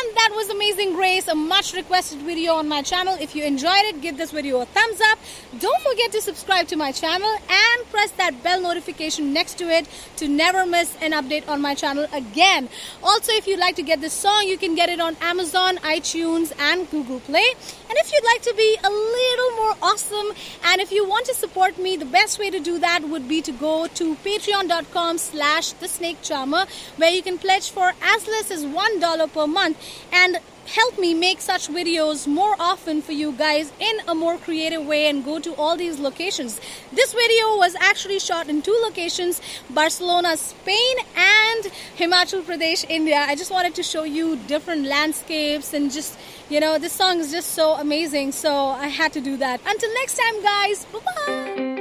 And that was Amazing Grace, a much requested video on my channel. If you enjoyed it, give this video a thumbs up. Don't forget to subscribe to my channel and press that bell notification next to it to never miss an update on my channel again. Also, if you'd like to get this song, you can get it on Amazon, iTunes and Google Play. And if you'd like to be a little more awesome and if you want to support me, the best way to do that would be to go to patreon.com/thesnakecharmer, where you can pledge for as less as $1 per month and help me make such videos more often for you guys in a more creative way and go to all these locations. This video was actually shot in 2 locations, Barcelona, Spain and Himachal Pradesh, India. I just wanted to show you different landscapes and just, you know, this song is just so amazing, so I had to do that. Until next time guys, bye-bye.